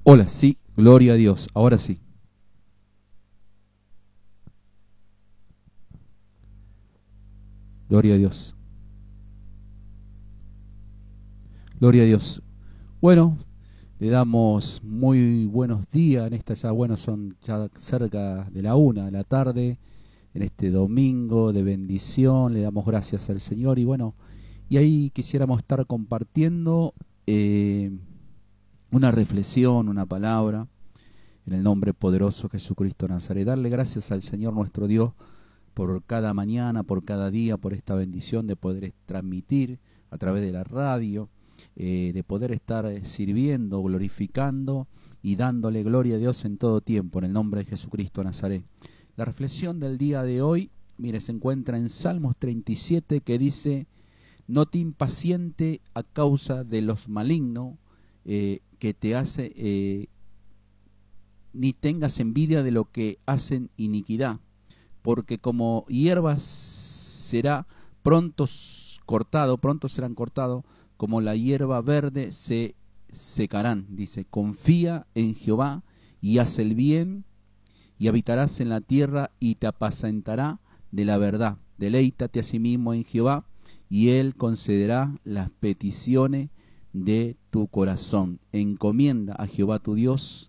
Hola, sí, gloria a Dios, ahora sí. Gloria a Dios, gloria a Dios. Bueno, le damos muy buenos días en esta ya, bueno, son ya cerca de la 1 de la tarde, en este domingo de bendición, le damos gracias al Señor y bueno, y ahí quisiéramos estar compartiendo eh, una reflexión, una palabra, en el nombre poderoso de Jesucristo Nazaret. Darle gracias al Señor nuestro Dios por cada mañana, por cada día, por esta bendición de poder transmitir a través de la radio, de poder estar sirviendo, glorificando y dándole gloria a Dios en todo tiempo, en el nombre de Jesucristo Nazaret. La reflexión del día de hoy, mire, se encuentra en Salmos 37, que dice: no te impaciente a causa de los malignos que te hace, ni tengas envidia de lo que hacen iniquidad, porque como hierbas será pronto cortado, pronto serán cortados, como la hierba verde se secarán. Dice: confía en Jehová y haz el bien, y habitarás en la tierra y te apacentará de la verdad. Deleítate asimismo en Jehová, y él concederá las peticiones de tu corazón. Encomienda a Jehová tu Dios,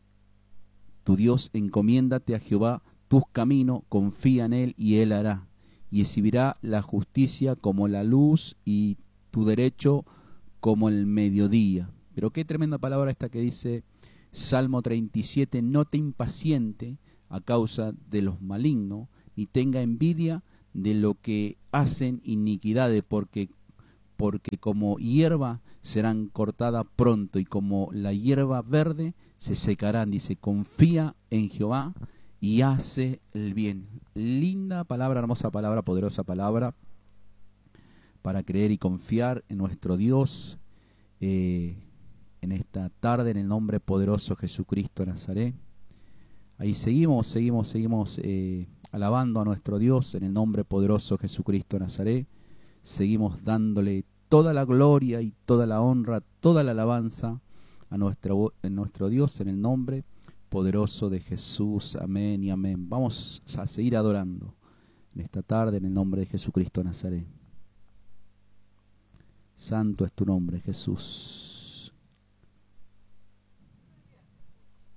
encomiéndate a Jehová tus caminos, confía en él y él hará. Y exhibirá la justicia como la luz y tu derecho como el mediodía. Pero qué tremenda palabra esta que dice Salmo 37: no te impaciente a causa de los malignos, ni tenga envidia de lo que hacen iniquidades, porque como hierba serán cortadas pronto, y como la hierba verde se secarán. Dice: confía en Jehová y hace el bien. Linda palabra, hermosa palabra, poderosa palabra para creer y confiar en nuestro Dios en esta tarde, en el nombre poderoso de Jesucristo Nazaret. Ahí seguimos alabando a nuestro Dios en el nombre poderoso de Jesucristo Nazaret. Seguimos dándole toda la gloria y toda la honra, toda la alabanza a nuestro Dios en el nombre poderoso de Jesús. Amén y amén. Vamos a seguir adorando en esta tarde en el nombre de Jesucristo Nazaret. Santo es tu nombre, Jesús.